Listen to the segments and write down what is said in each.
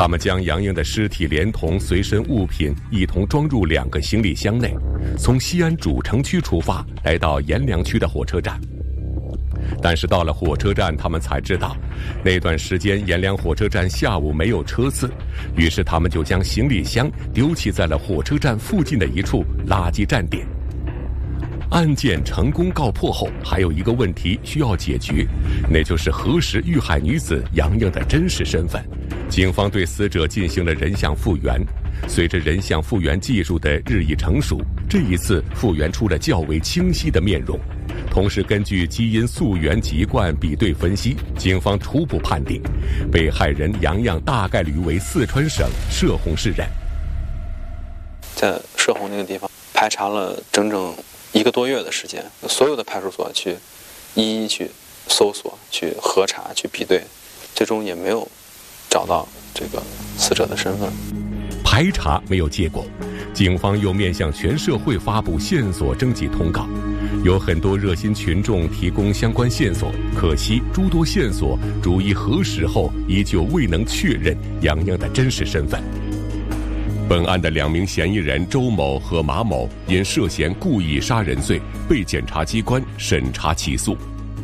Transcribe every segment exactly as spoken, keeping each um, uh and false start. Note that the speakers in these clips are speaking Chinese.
他们将杨英的尸体连同随身物品一同装入两个行李箱内，从西安主城区出发，来到阎良区的火车站。但是到了火车站，他们才知道那段时间阎良火车站下午没有车次，于是他们就将行李箱丢弃在了火车站附近的一处垃圾站点。案件成功告破后，还有一个问题需要解决，那就是核实遇害女子杨英的真实身份。警方对死者进行了人像复原，随着人像复原技术的日益成熟，这一次复原出了较为清晰的面容。同时根据基因溯源籍贯比对分析，警方初步判定被害人杨洋大概率为四川省射洪市人。 在射洪那个地方排查了整整一个多月的时间，所有的派出所去一一去搜索、去核查、去比对，最终也没有找到这个死者的身份。 排查没有结果，警方又面向全社会发布线索征集通告，有很多热心群众提供相关线索，可惜诸多线索逐一核实后，依旧未能确认杨洋的真实身份。本案的两名嫌疑人周某和马某因涉嫌故意杀人罪被检察机关审查起诉。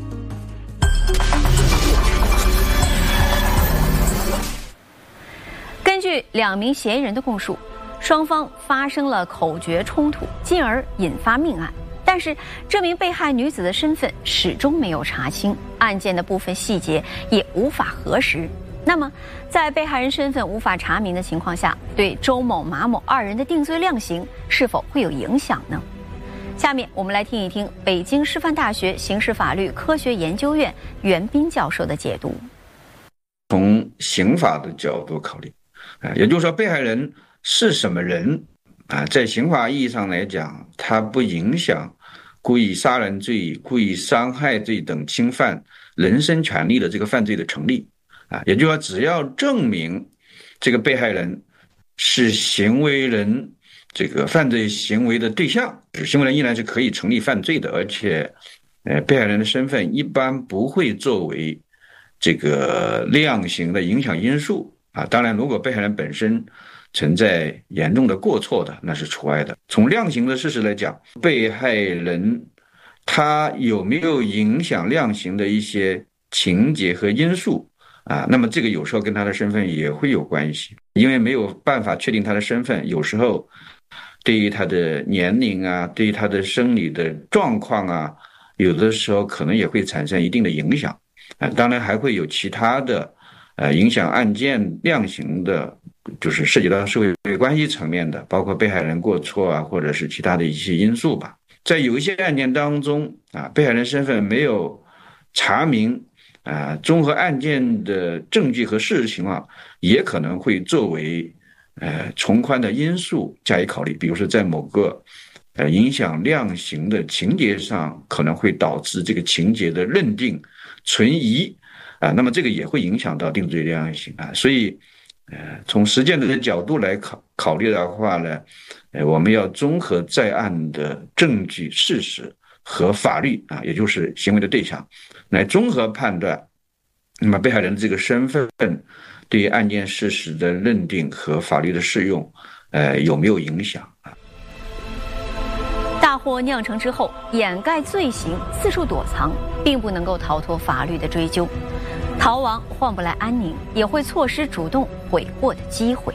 根据两名嫌疑人的供述，双方发生了口角冲突，进而引发命案。但是这名被害女子的身份始终没有查清，案件的部分细节也无法核实。那么在被害人身份无法查明的情况下，对周某、马某二人的定罪量刑是否会有影响呢？下面我们来听一听北京师范大学刑事法律科学研究院袁斌教授的解读。 从刑法的角度考虑，也就是说被害人是什么人啊，在刑法意义上来讲，它不影响故意杀人罪、故意伤害罪等侵犯人身权利的这个犯罪的成立啊，也就是说，只要证明这个被害人是行为人这个犯罪行为的对象，行为人依然是可以成立犯罪的，而且，呃，被害人的身份一般不会作为这个量刑的影响因素啊。当然，如果被害人本身存在严重的过错的，那是除外的。从量刑的事实来讲，被害人他有没有影响量刑的一些情节和因素啊，那么这个有时候跟他的身份也会有关系，因为没有办法确定他的身份，有时候对于他的年龄啊，对于他的生理的状况啊，有的时候可能也会产生一定的影响啊。当然还会有其他的呃影响案件量刑的，就是涉及到社会关系层面的，包括被害人过错啊，或者是其他的一些因素吧。在有一些案件当中啊，被害人身份没有查明啊，综合案件的证据和事实情况，也可能会作为呃从宽的因素加以考虑。比如说在某个呃影响量刑的情节上，可能会导致这个情节的认定存疑啊，那么这个也会影响到定罪量刑啊。所以呃从实践的角度来考考虑的话呢，呃我们要综合在案的证据事实和法律啊，也就是行为的对象，来综合判断，那么被害人的这个身份对于案件事实的认定和法律的适用，呃，有没有影响啊？ 大祸酿成之后，掩盖罪行、四处躲藏，并不能够逃脱法律的追究。逃亡换不来安宁，也会错失主动悔过的机会。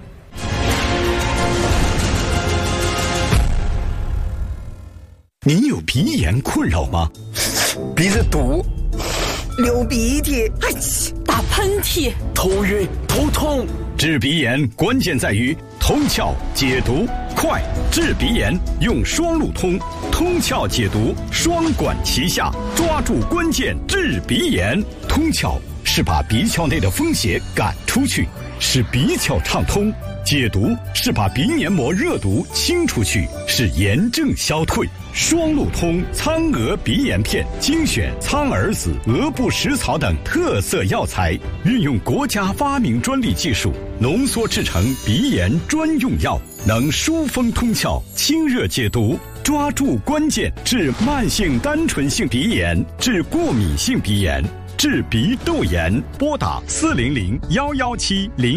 您有鼻炎困扰吗？ 鼻子堵，流鼻涕， 哎，打喷嚏， 头晕头痛。治鼻炎关键在于通窍解毒快，治鼻炎用双路通，通窍解毒双管齐下，抓住关键治鼻炎。通窍是把鼻窍内的风邪赶出去，使鼻窍畅通；解毒是把鼻黏膜热毒清出去，使炎症消退。双路通苍蛾鼻炎片精选苍耳子、鹅不食草等特色药材，运用国家发明专利技术浓缩制成鼻炎专用药，能疏风通窍、清热解毒，抓住关键治慢性单纯性鼻炎、治过敏性鼻炎、治鼻窦炎。拨打四零零幺幺七零